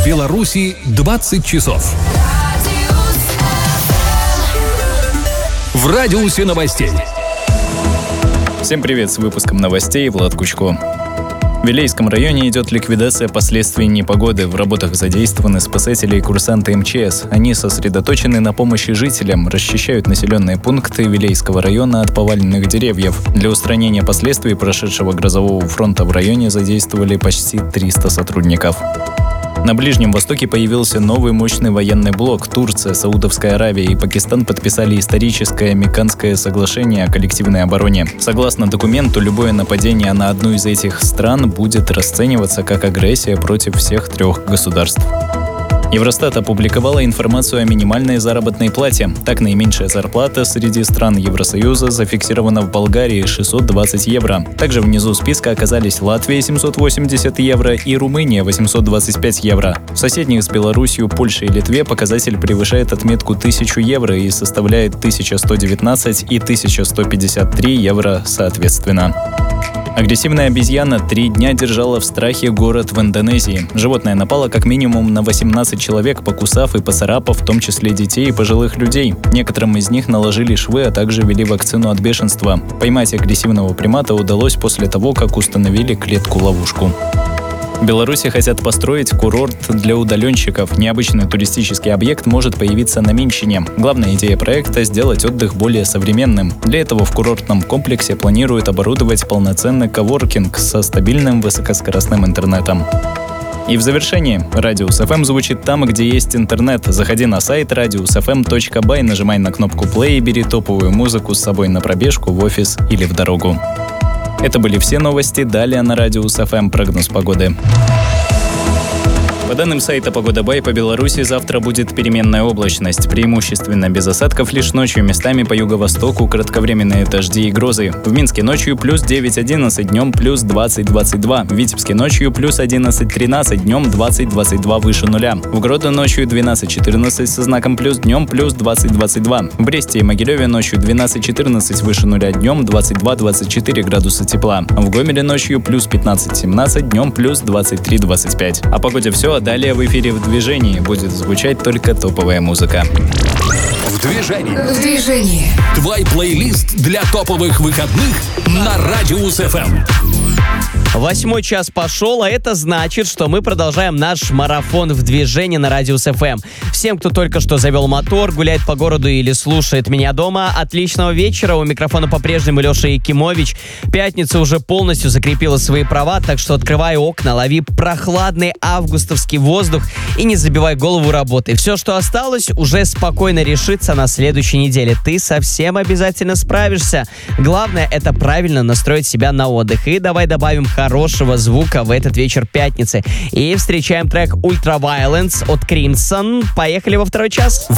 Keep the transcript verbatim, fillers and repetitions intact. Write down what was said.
Беларуси двадцать часов. В радиусе новостей. Всем привет, с выпуском новостей Влад Кучко. В Вилейском районе идет ликвидация последствий непогоды. В работах задействованы спасатели и курсанты эм че эс. Они сосредоточены на помощи жителям, расчищают населенные пункты Вилейского района от поваленных деревьев. Для устранения последствий прошедшего грозового фронта в районе задействовали почти триста сотрудников. На Ближнем Востоке появился новый мощный военный блок. Турция, Саудовская Аравия и Пакистан подписали историческое Мекканское соглашение о коллективной обороне. Согласно документу, любое нападение на одну из этих стран будет расцениваться как агрессия против всех трех государств. Евростат опубликовала информацию о минимальной заработной плате. Так, наименьшая зарплата среди стран Евросоюза зафиксирована в Болгарии – шестьсот двадцать евро. Также внизу списка оказались Латвия – семьсот восемьдесят евро и Румыния – восемьсот двадцать пять евро. В соседних с Беларусью, Польше и Литве показатель превышает отметку тысячу евро и составляет тысяча сто девятнадцать и тысяча сто пятьдесят три евро соответственно. Агрессивная обезьяна три дня держала в страхе город в Индонезии. Животное напало как минимум на восемнадцать человек, покусав и поцарапав, в том числе детей и пожилых людей. Некоторым из них наложили швы, а также ввели вакцину от бешенства. Поймать агрессивного примата удалось после того, как установили клетку-ловушку. В Беларуси хотят построить курорт для удаленщиков. Необычный туристический объект может появиться на Меньшине. Главная идея проекта – сделать отдых более современным. Для этого в курортном комплексе планируют оборудовать полноценный коворкинг со стабильным высокоскоростным интернетом. И в завершении, Радиус эф эм звучит там, где есть интернет. Заходи на сайт радиус эф эм точка бай, нажимай на кнопку play и бери топовую музыку с собой на пробежку, в офис или в дорогу. Это были все новости. Далее на Радиус эф эм прогноз погоды. По данным сайта Погода Бай, по Беларуси завтра будет переменная облачность. Преимущественно без осадков, лишь ночью местами по юго-востоку кратковременные дожди и грозы. В Минске ночью плюс девять одиннадцать, днем плюс двадцать двадцать два. В Витебске ночью плюс одиннадцать тринадцать, днем двадцать двадцать два выше нуля. В Гродно ночью двенадцать четырнадцать со знаком плюс, днем плюс двадцать двадцать два. В Бресте и Могилеве ночью двенадцать четырнадцать выше нуля, днем двадцать два двадцать четыре градуса тепла. В Гомеле ночью плюс пятнадцать семнадцать, днем плюс двадцать три двадцать пять. О погоде все. Далее в эфире «В движении» будет звучать только топовая музыка. В движении. В движении. Твой плейлист для топовых выходных на Радиус эф эм. Восьмой час пошел, а это значит, что мы продолжаем наш марафон в движении на Радиус эф эм. Всем, кто только что завел мотор, гуляет по городу или слушает меня дома, отличного вечера. У микрофона по-прежнему Леша Якимович. Пятница уже полностью закрепила свои права, так что открывай окна, лови прохладный августовский воздух и не забивай голову работой. Все, что осталось, уже спокойно решится на следующей неделе. Ты совсем обязательно справишься. Главное, это правильно настроить себя на отдых. И давай добавим хорошего звука в этот вечер пятницы. И встречаем трек Ultra Violence от Crimson. Поехали во второй час.